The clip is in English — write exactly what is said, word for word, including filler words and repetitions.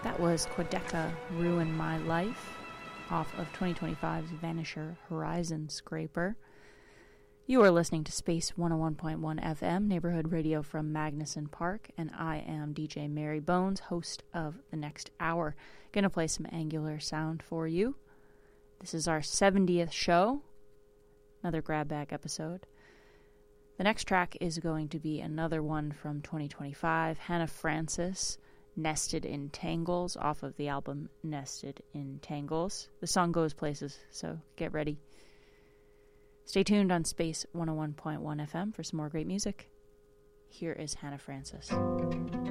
That was Quedeca, Ruin My Life, off of twenty twenty-five's Vanisher Horizon Scraper. You are listening to Space one oh one point one F M, neighborhood radio from Magnuson Park, and I am D J Mary Bones, host of the next hour. Gonna play some Angular sound for you. This is our seventieth show, another grab bag episode. The next track is going to be another one from twenty twenty-five, Hannah Francis, Nested in Tangles, off of the album Nested in Tangles. The song goes places, so get ready. Stay tuned on Space one oh one point one F M for some more great music. Here is Hannah Francis.